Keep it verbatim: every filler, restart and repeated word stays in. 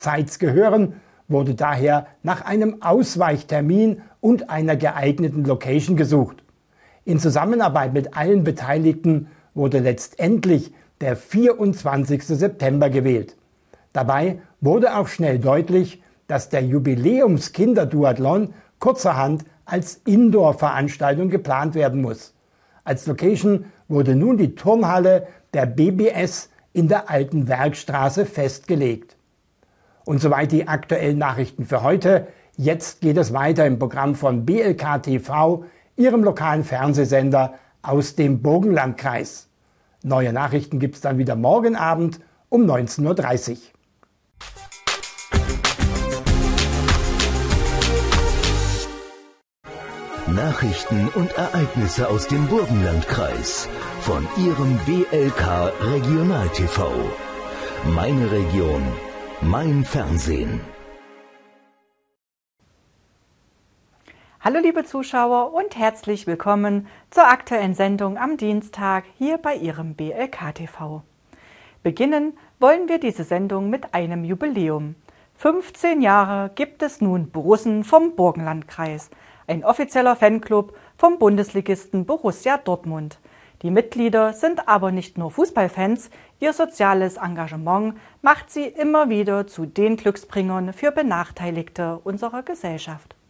Zeitz gehören, wurde daher nach einem Ausweichtermin und einer geeigneten Location gesucht. In Zusammenarbeit mit allen Beteiligten wurde letztendlich der vierundzwanzigste September gewählt. Dabei wurde auch schnell deutlich, dass der Jubiläums-Kinderduathlon kurzerhand als Indoor-Veranstaltung geplant werden muss. Als Location wurde nun die Turnhalle der B B S in der Alten Werkstraße festgelegt. Und soweit die aktuellen Nachrichten für heute. Jetzt geht es weiter im Programm von B L K T V, Ihrem lokalen Fernsehsender aus dem Burgenlandkreis. Neue Nachrichten gibt es dann wieder morgen Abend um neunzehn Uhr dreißig. Nachrichten und Ereignisse aus dem Burgenlandkreis von Ihrem B L K Regional T V. Meine Region, mein Fernsehen. Hallo liebe Zuschauer und herzlich willkommen zur aktuellen Sendung am Dienstag hier bei Ihrem B L K T V. Beginnen wollen wir diese Sendung mit einem Jubiläum. fünfzehn Jahre gibt es nun Borussen vom Burgenlandkreis, ein offizieller Fanclub vom Bundesligisten Borussia Dortmund. Die Mitglieder sind aber nicht nur Fußballfans, ihr soziales Engagement macht sie immer wieder zu den Glücksbringern für Benachteiligte unserer Gesellschaft.